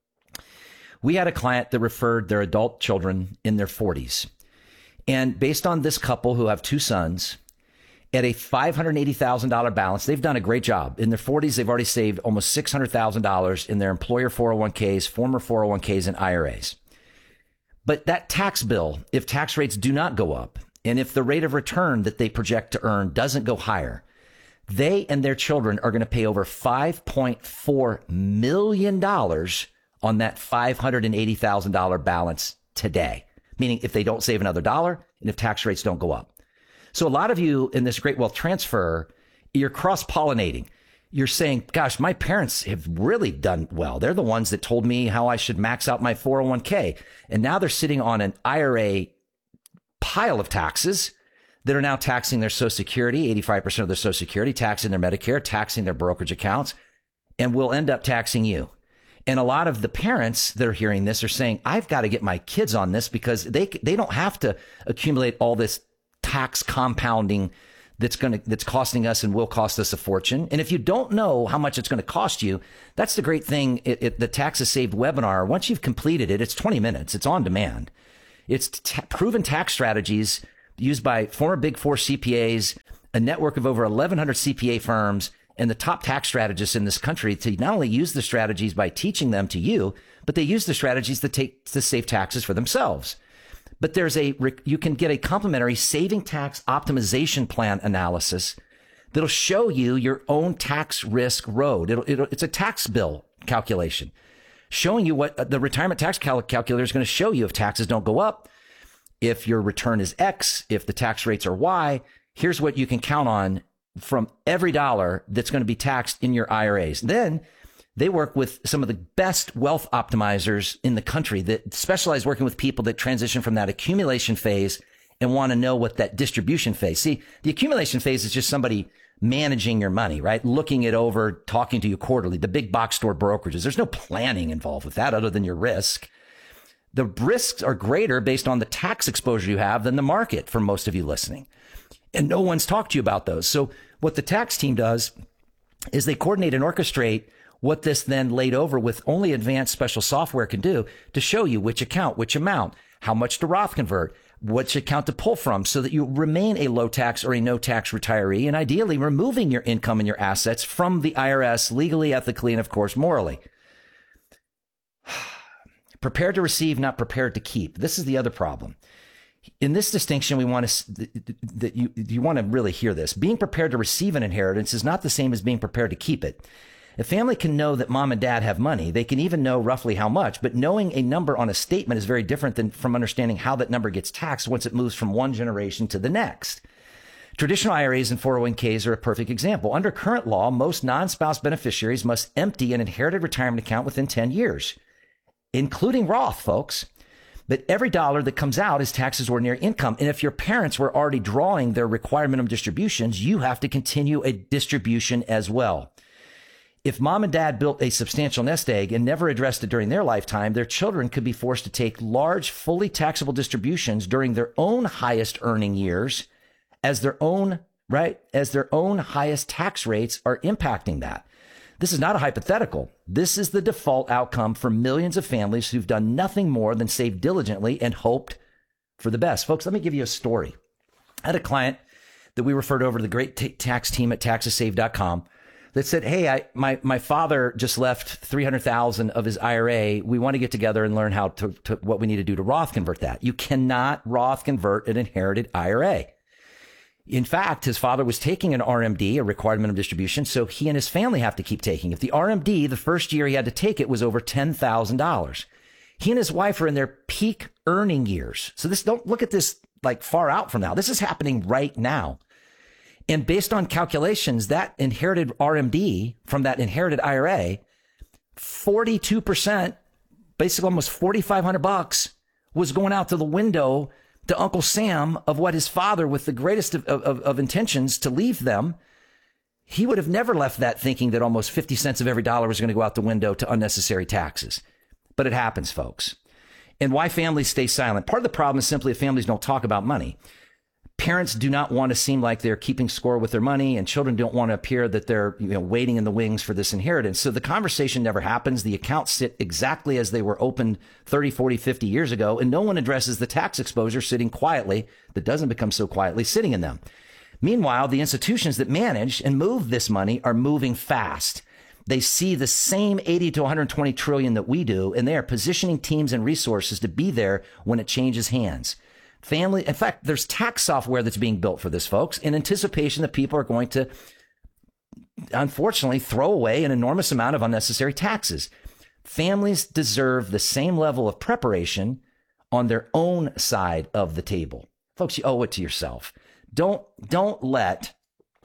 We had a client that referred their adult children in their forties. And based on this couple who have two sons, at a five hundred eighty thousand dollars balance, they've done a great job. In their forties, they've already saved almost six hundred thousand dollars in their employer four oh one k's, former four oh one k's, and I R As. But that tax bill, if tax rates do not go up, and if the rate of return that they project to earn doesn't go higher, they and their children are going to pay over five point four million dollars on that five hundred eighty thousand dollars balance today. Meaning if they don't save another dollar and if tax rates don't go up. So a lot of you in this great wealth transfer, you're cross-pollinating. you're saying, gosh, my parents have really done well. They're the ones that told me how I should max out my four oh one k. And now they're sitting on an I R A pile of taxes that are now taxing their Social Security, eighty-five percent of their Social Security, taxing their Medicare, taxing their brokerage accounts, and will end up taxing you. And a lot of the parents that are hearing this are saying, I've got to get my kids on this because they they don't have to accumulate all this tax compounding that's going to, that's costing us and will cost us a fortune. And if you don't know how much it's going to cost you, that's the great thing. It, it, the Taxes Saved webinar, once you've completed it, it's twenty minutes. It's on demand. It's t- proven tax strategies used by former Big Four C P As, a network of over eleven hundred C P A firms, and the top tax strategists in this country to not only use the strategies by teaching them to you, but they use the strategies to take to save taxes for themselves. But there's a, you can get a complimentary saving tax optimization plan analysis that'll show you your own tax risk road. It'll, it'll, it's a tax bill calculation showing you what the retirement tax cal- calculator is going to show you if taxes don't go up, if your return is X, if the tax rates are Y. Here's what you can count on from every dollar that's going to be taxed in your I R As. Then they work with some of the best wealth optimizers in the country that specialize working with people that transition from that accumulation phase and want to know what that distribution phase. See, the accumulation phase is just somebody managing your money, right? Looking it over, talking to you quarterly, the big box store brokerages. There's no planning involved with that other than your risk. The risks are greater based on the tax exposure you have than the market for most of you listening. And no one's talked to you about those. So what the tax team does is they coordinate and orchestrate what this then laid over with only advanced special software can do to show you which account, which amount, how much to Roth convert, which account to pull from so that you remain a low tax or a no tax retiree, and ideally removing your income and your assets from the I R S legally, ethically, and of course, morally. Prepared to receive, not prepared to keep. This is the other problem. In this distinction, we want to, that you, you want to really hear this. Being prepared to receive an inheritance is not the same as being prepared to keep it. A family can know that mom and dad have money. They can even know roughly how much, but knowing a number on a statement is very different than from understanding how that number gets taxed once it moves from one generation to the next. Traditional I R As and four oh one k's are a perfect example. Under current law, most non-spouse beneficiaries must empty an inherited retirement account within ten years, including Roth, folks. But every dollar that comes out is taxed as ordinary income. And if your parents were already drawing their required minimum distributions, you have to continue a distribution as well. If mom and dad built a substantial nest egg and never addressed it during their lifetime, their children could be forced to take large, fully taxable distributions during their own highest earning years as their own, right, as their own highest tax rates are impacting that. This is not a hypothetical. This is the default outcome for millions of families who've done nothing more than save diligently and hoped for the best. Folks, let me give you a story. I had a client that we referred over to the great t- tax team at taxes saved dot com that said, hey, I, my, my father just left three hundred thousand of his I R A. We want to get together and learn how to, to, what we need to do to Roth convert that. You cannot Roth convert an inherited I R A. In fact, his father was taking an R M D, a required minimum distribution, so he and his family have to keep taking it. The R M D, the first year he had to take it, was over ten thousand dollars. He and his wife are in their peak earning years. So this, don't look at this like far out from now. This is happening right now. And based on calculations, that inherited R M D from that inherited I R A, forty-two percent, basically almost forty-five hundred bucks, was going out to the window to Uncle Sam of what his father, with the greatest of, of, of intentions to leave them. He would have never left that thinking that almost fifty cents of every dollar was going to go out the window to unnecessary taxes. But it happens, folks. And why families stay silent? Part of the problem is simply that families don't talk about money. Parents do not want to seem like they're keeping score with their money, and children don't want to appear that they're, you know, waiting in the wings for this inheritance. So the conversation never happens. The accounts sit exactly as they were opened thirty, forty, fifty years ago, and no one addresses the tax exposure sitting quietly that doesn't become so quietly sitting in them. Meanwhile, the institutions that manage and move this money are moving fast. They see the same eighty to one hundred twenty trillion that we do, and they are positioning teams and resources to be there when it changes hands. Family, in fact, there's tax software that's being built for this, folks, in anticipation that people are going to, unfortunately, throw away an enormous amount of unnecessary taxes. Families deserve the same level of preparation on their own side of the table. Folks, you owe it to yourself. Don't, don't let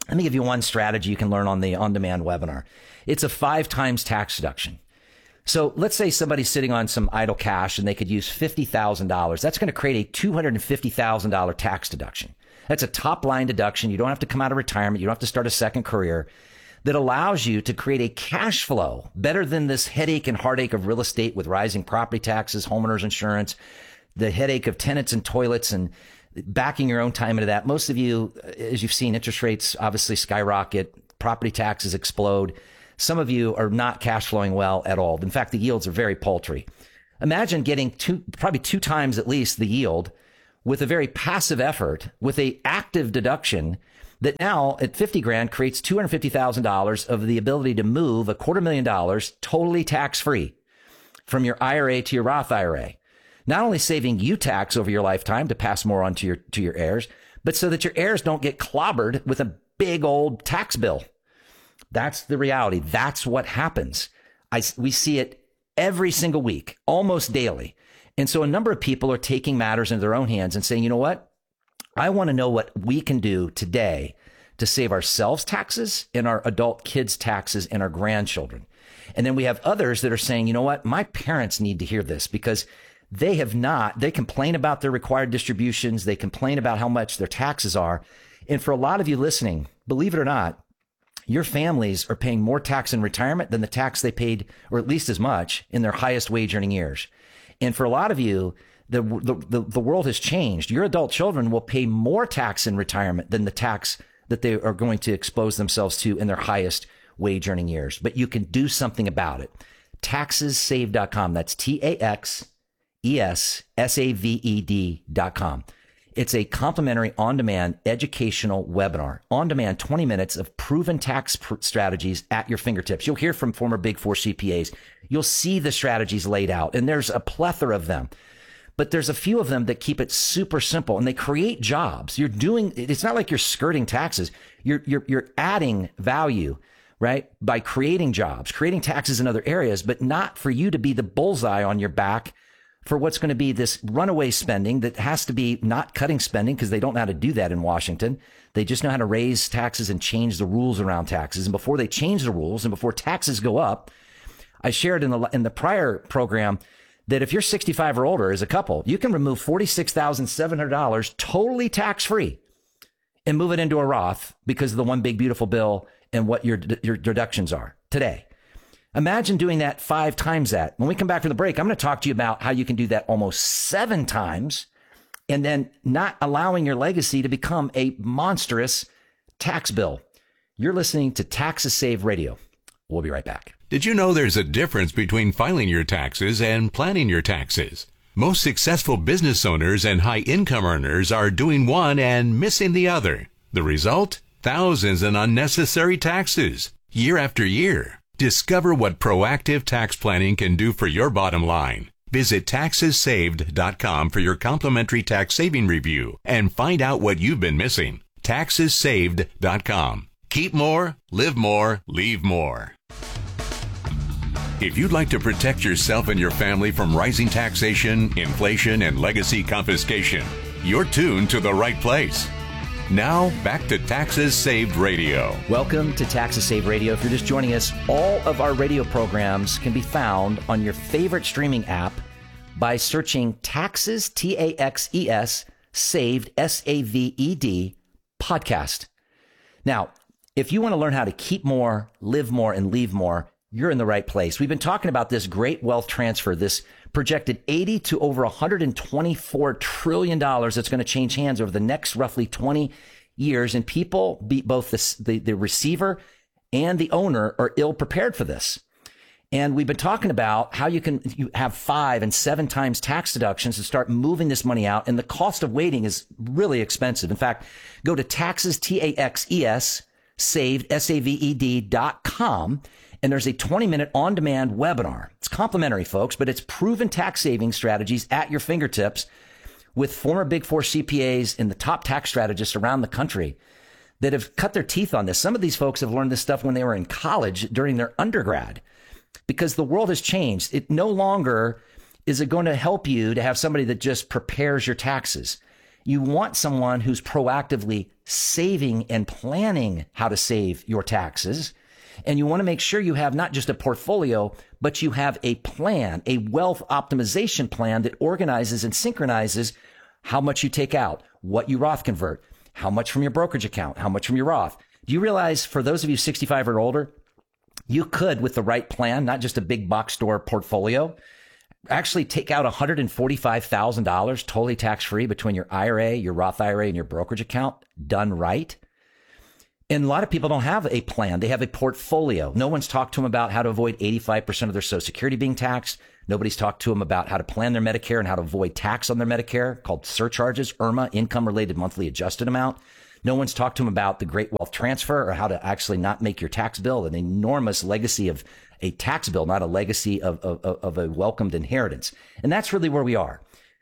Let me give you one strategy you can learn on the on-demand webinar. It's a five times tax deduction. So let's say somebody's sitting on some idle cash and they could use fifty thousand dollars. That's going to create a two hundred fifty thousand dollars tax deduction. That's a top line deduction. You don't have to come out of retirement. You don't have to start a second career. That allows you to create a cash flow better than this headache and heartache of real estate with rising property taxes, homeowners insurance, the headache of tenants and toilets and backing your own time into that. Most of you, as you've seen, interest rates obviously skyrocket, property taxes explode. Some of you are not cash flowing well at all. In fact, the yields are very paltry. Imagine getting two, probably two times at least the yield with a very passive effort, with a active deduction that now at fifty grand creates two hundred fifty thousand dollars of the ability to move a quarter million dollars totally tax free from your I R A to your Roth I R A. Not only saving you tax over your lifetime to pass more on to your, to your heirs, but so that your heirs don't get clobbered with a big old tax bill. That's the reality. That's what happens. I, we see it every single week, almost daily. And so a number of people are taking matters into their own hands and saying, you know what? I want to know what we can do today to save ourselves taxes and our adult kids taxes and our grandchildren. And then we have others that are saying, you know what? My parents need to hear this because they have not, they complain about their required distributions. They complain about how much their taxes are. And for a lot of you listening, believe it or not, your families are paying more tax in retirement than the tax they paid, or at least as much, in their highest wage earning years. And for a lot of you, the, the, the, the world has changed. Your adult children will pay more tax in retirement than the tax that they are going to expose themselves to in their highest wage earning years. But you can do something about it. taxes saved dot com. That's T A X E S S A V E D dot com. It's a complimentary on-demand educational webinar. On-demand twenty minutes of proven tax pr- strategies at your fingertips. You'll hear from former Big Four C P As. You'll see the strategies laid out, and there's a plethora of them. But there's a few of them that keep it super simple, and they create jobs. You're doing, it's not like you're skirting taxes. You're, you're, you're adding value, right? By creating jobs, creating taxes in other areas, but not for you to be the bullseye on your back for what's going to be this runaway spending that has to be not cutting spending because they don't know how to do that in Washington. They just know how to raise taxes and change the rules around taxes. And before they change the rules and before taxes go up, I shared in the, in the prior program that if you're sixty-five or older as a couple, you can remove forty-six thousand seven hundred dollars totally tax free and move it into a Roth because of the one big beautiful bill and what your, your deductions are today. Imagine doing that five times that. When we come back from the break, I'm going to talk to you about how you can do that almost seven times and then not allowing your legacy to become a monstrous tax bill. You're listening to Taxes Saved Radio. We'll be right back. Did you know there's a difference between filing your taxes and planning your taxes? Most successful business owners and high income earners are doing one and missing the other. The result? Thousands in unnecessary taxes, year after year. Discover what proactive tax planning can do for your bottom line. Visit taxes saved dot com for your complimentary tax saving review and find out what you've been missing. taxes saved dot com. Keep more, live more, leave more. If you'd like to protect yourself and your family from rising taxation, inflation, and legacy confiscation, you're tuned to the right place. Now, back to Taxes Saved Radio. Welcome to Taxes Saved Radio. If you're just joining us, all of our radio programs can be found on your favorite streaming app by searching Taxes, T A X E S, Saved, S A V E D, podcast. Now, if you want to learn how to keep more, live more, and leave more, you're in the right place. We've been talking about this great wealth transfer, this projected eighty to over one hundred twenty-four trillion dollars that's going to change hands over the next roughly twenty years. And people, be both the, the, the receiver and the owner, are ill prepared for this. And we've been talking about how you can you have five and seven times tax deductions to start moving this money out. And the cost of waiting is really expensive. In fact, go to taxes, T A X E S, saved, S A V E D dot com. And there's a twenty minute on demand webinar. It's complimentary, folks, but it's proven tax saving strategies at your fingertips with former Big Four C P As and the top tax strategists around the country that have cut their teeth on this. Some of these folks have learned this stuff when they were in college during their undergrad because the world has changed. It no longer is it going to help you to have somebody that just prepares your taxes. You want someone who's proactively saving and planning how to save your taxes. And you want to make sure you have not just a portfolio, but you have a plan, a wealth optimization plan that organizes and synchronizes how much you take out, what you Roth convert, how much from your brokerage account, how much from your Roth. Do you realize for those of you sixty-five or older, you could, with the right plan, not just a big box store portfolio, actually take out one hundred forty-five thousand dollars totally tax-free between your I R A, your Roth I R A, and your brokerage account, done right? And a lot of people don't have a plan. They have a portfolio. No one's talked to them about how to avoid eighty-five percent of their Social Security being taxed. Nobody's talked to them about how to plan their Medicare and how to avoid tax on their Medicare, called surcharges, I R M A, income-related monthly adjusted amount. No one's talked to them about the great wealth transfer or how to actually not make your tax bill an enormous legacy of a tax bill, not a legacy of, of, of a welcomed inheritance. And that's really where we are.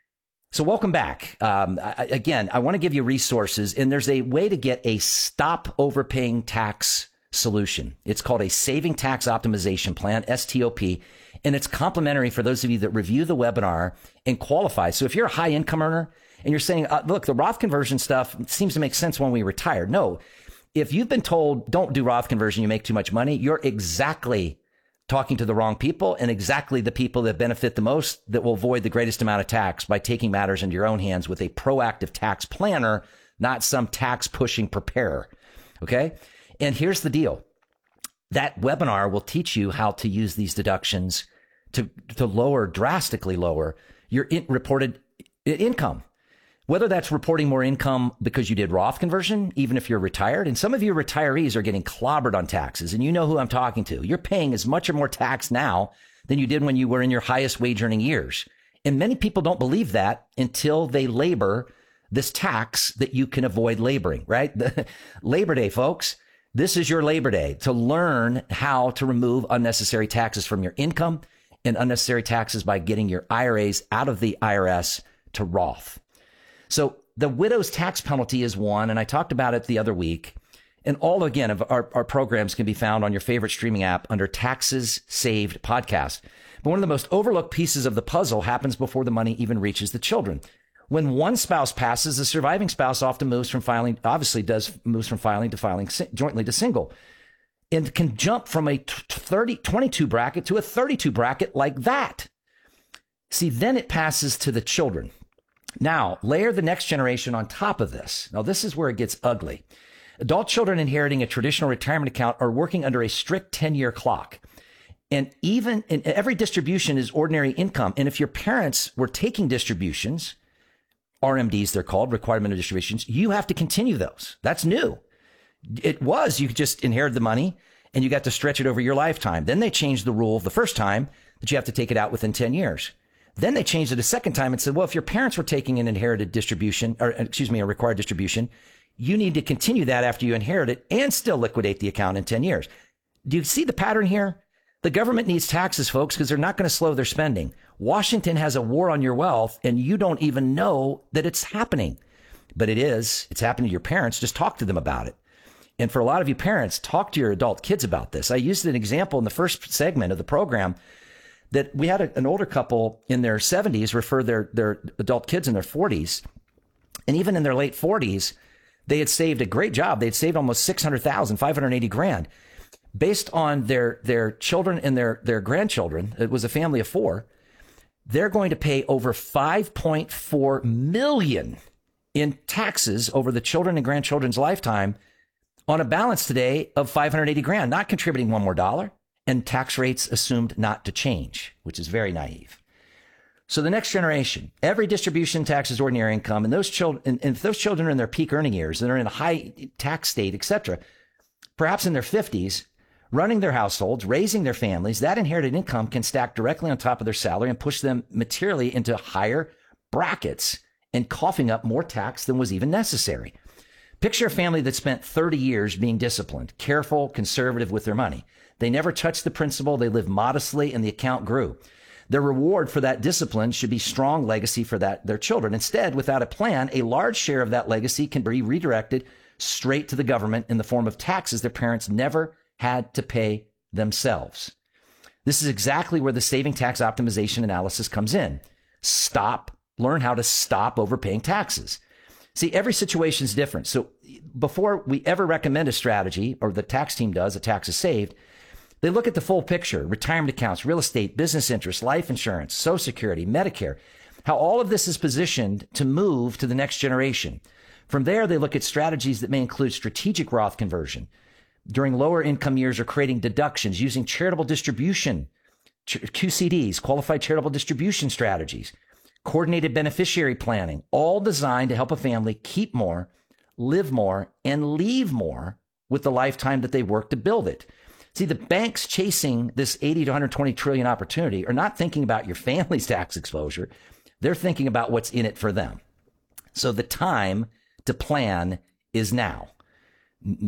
So welcome back. Um, I, again, I want to give you resources, and there's a way to get a stop overpaying tax solution. It's called a Saving Tax Optimization Plan, S T O P, and it's complimentary for those of you that review the webinar and qualify. So if you're a high income earner and you're saying, uh, look, the Roth conversion stuff seems to make sense when we retire. No, if you've been told don't do Roth conversion, you make too much money, you're exactly talking to the wrong people and exactly the people that benefit the most, that will avoid the greatest amount of tax by taking matters into your own hands with a proactive tax planner, not some tax pushing preparer. Okay. And here's the deal. That webinar will teach you how to use these deductions to, to lower, drastically lower your in, reported income. Whether that's reporting more income because you did Roth conversion, even if you're retired. And some of you retirees are getting clobbered on taxes, and you know who I'm talking to. You're paying as much or more tax now than you did when you were in your highest wage earning years. And many people don't believe that until they labor this tax that you can avoid laboring, right? Labor Day, folks. This is your Labor Day to learn how to remove unnecessary taxes from your income and unnecessary taxes by getting your I R As out of the I R S to Roth. So the widow's tax penalty is one, and I talked about it the other week. And all, again, of our, our programs can be found on your favorite streaming app under Taxes Saved Podcast. But one of the most overlooked pieces of the puzzle happens before the money even reaches the children. When one spouse passes, the surviving spouse often moves from filing, obviously does, moves from filing to filing si- jointly to single, and can jump from a thirty, twenty-two bracket to a thirty-two bracket like that. See, then it passes to the children. Now, layer the next generation on top of this. Now, this is where it gets ugly. Adult children inheriting a traditional retirement account are working under a strict ten-year clock. And even in every distribution is ordinary income. And if your parents were taking distributions, R M Ds, they're called, requirement of distributions, you have to continue those. That's new. It was, you just inherited the money and you got to stretch it over your lifetime. Then they changed the rule the first time that you have to take it out within ten years. Then they changed it a second time and said, well, if your parents were taking an inherited distribution, or excuse me, a required distribution, you need to continue that after you inherit it and still liquidate the account in ten years. Do you see the pattern here? The government needs taxes, folks, because they're not going to slow their spending. Washington has a war on your wealth, and you don't even know that it's happening. But it is. It's happening to your parents. Just talk to them about it. And for a lot of you parents, talk to your adult kids about this. I used an example in the first segment of the program that we had a, an older couple in their seventies refer their, their adult kids in their forties. And even in their late forties, they had saved a great job. They had saved almost six hundred thousand, five hundred eighty grand based on their, their children and their, their grandchildren. It was a family of four. They're going to pay over five point four million in taxes over the children and grandchildren's lifetime on a balance today of five hundred eighty grand, not contributing one more dollar. And tax rates assumed not to change, which is very naive. So the next generation, every distribution taxes ordinary income, and those children, and if those children are in their peak earning years, and they're in a high tax state, et cetera, perhaps in their fifties, running their households, raising their families, that inherited income can stack directly on top of their salary and push them materially into higher brackets and coughing up more tax than was even necessary. Picture a family that spent thirty years being disciplined, careful, conservative with their money. They never touched the principal. They lived modestly and the account grew. Their reward for that discipline should be strong legacy for that, their children. Instead, without a plan, a large share of that legacy can be redirected straight to the government in the form of taxes their parents never had to pay themselves. This is exactly where the saving tax optimization analysis comes in. Stop, learn how to stop overpaying taxes. See, every situation is different. So before we ever recommend a strategy, or the tax team does, a tax is saved, they look at the full picture: retirement accounts, real estate, business interests, life insurance, Social Security, Medicare, how all of this is positioned to move to the next generation. From there, they look at strategies that may include strategic Roth conversion during lower income years, or creating deductions using charitable distribution, Q C Ds, qualified charitable distribution strategies, coordinated beneficiary planning, all designed to help a family keep more, live more, and leave more with the lifetime that they work to build it. See, the banks chasing this eighty to one hundred twenty trillion opportunity are not thinking about your family's tax exposure. They're thinking about what's in it for them. So the time to plan is now.